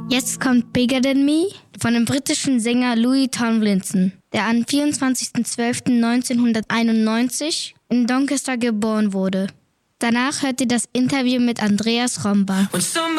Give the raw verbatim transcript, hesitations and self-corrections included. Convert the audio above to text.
Jetzt kommt Bigger Than Me von dem britischen Sänger Louis Tomlinson, der am vierundzwanzigsten zwölften neunzehnhunderteinundneunzig in Doncaster geboren wurde. Danach hört ihr das Interview mit Andreas Romba.